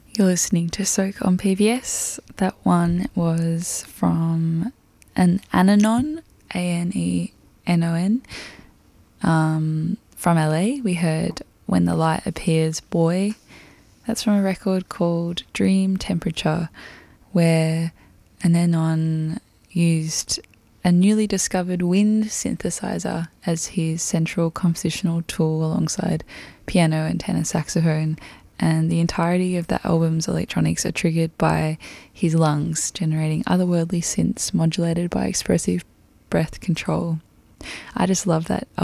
You're listening to Soak on PBS. That one was from an Ananon, Anenon, from LA. We heard When the Light Appears Boy. That's from a record called Dream Temperature, where Ananon used a newly discovered wind synthesizer as his central compositional tool alongside piano and tenor saxophone, and the entirety of that album's electronics are triggered by his lungs, generating otherworldly synths modulated by expressive breath control. I just love that